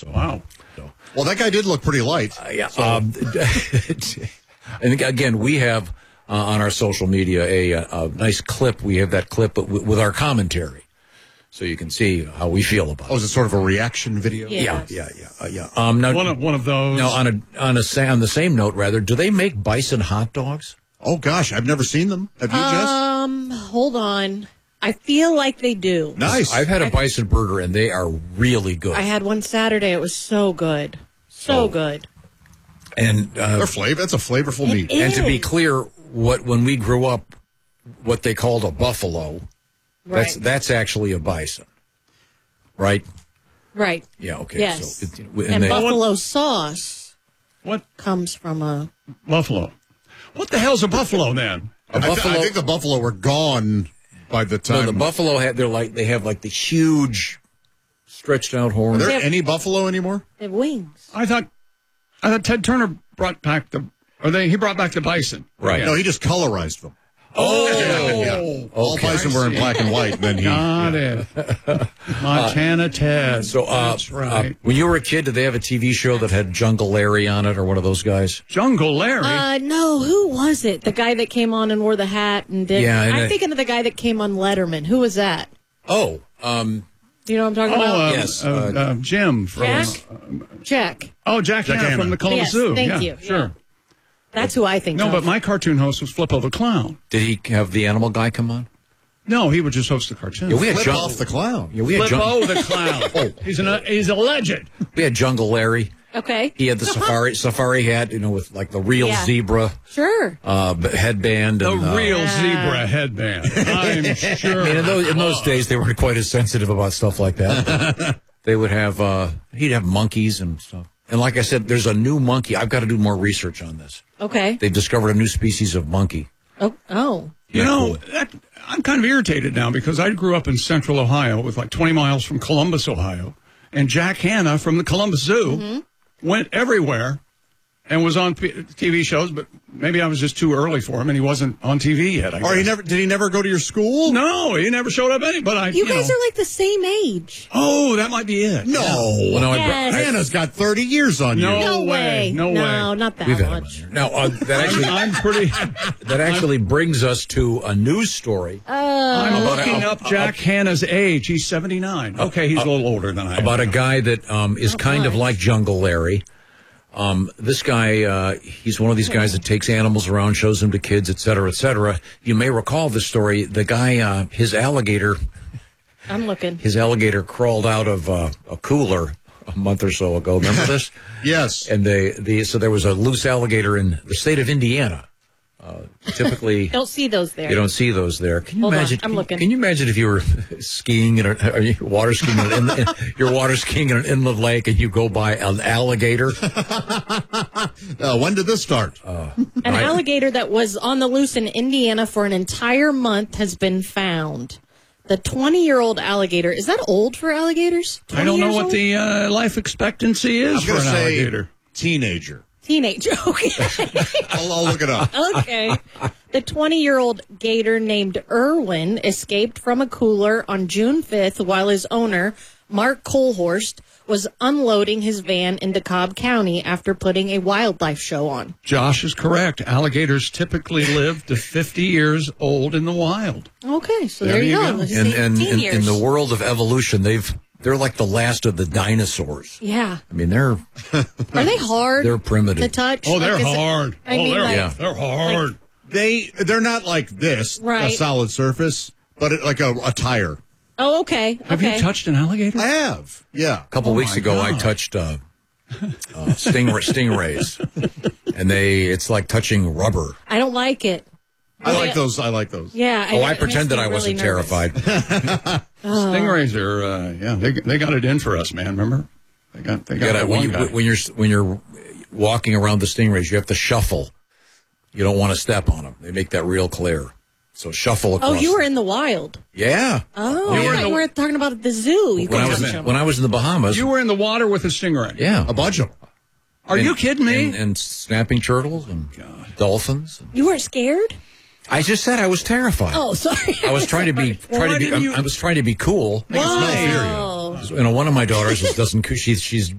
So, wow. Well, that guy did look pretty light. Yeah. And again, we have on our social media a nice clip. We have that clip with our commentary, so you can see how we feel about it. Oh, is it sort of a reaction video? Yeah. Now, one of those. Now, on the same note, rather, do they make bison hot dogs? Oh gosh, I've never seen them. Have you, Jess? Hold on. I feel like they do. Nice. I've had a bison burger, and they are really good. I had one Saturday. It was so good. So good. And They're that's a flavorful meat. is. And to be clear, when we grew up, what they called a buffalo, Right. that's actually a bison, right? Right. Yeah. Okay. Yes. So And buffalo sauce What? comes from a... Buffalo. What the hell's a buffalo then? I think the buffalo were gone by the time. No, the buffalo they have the huge, stretched out Are horns. there any buffalo anymore? They have wings. I thought Ted Turner brought back he brought back the bison. Right. Yeah. No, he just colorized them. Oh. All bison were in black and white. And then he Got it. Montana Ted. So, that's right. When you were a kid, did they have a TV show that had Jungle Larry on it, or one of those guys? Jungle Larry. No, who was it? The guy that came on and wore the hat and did... Yeah, and I'm thinking of the guy that came on Letterman. Who was that? Oh, Do you know what I'm talking about? yes. Jim from Jack? Jack Hanna Hanna. from the Columbus Yes, Zoo. thank yeah, you. Sure. Yeah. That's who I think No, of. but my cartoon host was Flippo the Clown. did he have the animal guy come on? No, he would just host the cartoon. Yeah, we had flip off the clown. Yeah, we had Flippo the Clown. He's a legend. we had Jungle Larry. Okay. He had the safari hat, with the real zebra Sure. headband. The and, real zebra headband. I'm sure. I mean, in those days, they weren't quite as sensitive about stuff like that. They would have, he'd have monkeys and stuff. And like I said, there's a new monkey. I've got to do more research on this. Okay. They've discovered a new species of monkey. Oh. You Yeah, know, cool. I'm kind of irritated now because I grew up in central Ohio with 20 miles from Columbus, Ohio. And Jack Hanna from the Columbus Zoo went everywhere and was on TV shows, but maybe I was just too early for him and he wasn't on TV yet. Or did he never go to your school? No, he never showed up any, but You guys are like the same age. Oh, that might be it. No. Well, no, Yes. Hannah's got 30 years on you. No way. No way. No, not that we've had him on much. here. Now, I'm pretty. that actually brings us to a news story I'm About looking a- up Jack Hanna's age. He's 79. Okay, he's a little older than I am. about a guy that is kind of much. like Jungle Larry. This guy, he's one of these guys that takes animals around, shows them to kids, et cetera, et cetera. You may recall this story. The guy, his alligator crawled out of a cooler a month or so ago. Remember this? Yes. And so there was a loose alligator in the state of Indiana. Typically, Don't see those there. you don't see those there. Can you Hold on, imagine? I'm looking. Can you imagine if you were skiing water skiing you're water skiing in an inland lake and you go by an alligator? When did this start? An alligator that was on the loose in Indiana for an entire month has been found. The 20-year-old alligator. Is that old for alligators? I don't know 20 what years the life expectancy is I'm for going an to say alligator. teenager. old? Teenage. Okay. I'll look it up. Okay. The 20-year-old gator named Irwin escaped from a cooler on June 5th while his owner, Mark Colhorst, was unloading his van in DeKalb County after putting a wildlife show on. Josh is correct. Alligators typically live to 50 years old in the wild. Okay, so There there you you go. go. Let's And see, 10 years. in the world of evolution, they're like the last of the dinosaurs. Yeah. I mean, they're Are they hard They're primitive. to touch? Oh, they're Like, is it- hard. I mean, they're, like- they're hard. They're not like this, a Right. solid surface, but like a tire. Oh, okay. Have you touched an alligator? I have. Yeah. A couple weeks my ago, I God. touched stingrays, and it's like touching rubber. I don't like it. I like those. Yeah. I it makes pretended me I wasn't really nervous. terrified. Stingrays are, they got it in for us, man. Remember? They got that one guy. When you're walking around the stingrays, you have to shuffle. You don't want to step on them. They make that real clear. So shuffle across. Oh, you were in the wild. Yeah. Oh, I thought you were talking about at the zoo. You When could touch them. I was in the Bahamas. You were in the water with a stingray. Yeah. A bunch of them. Are you kidding me? And snapping turtles and dolphins. You weren't scared? I just said I was terrified. Oh, sorry. I was trying to be I was trying to be cool. Wow. One of my daughters doesn't. She's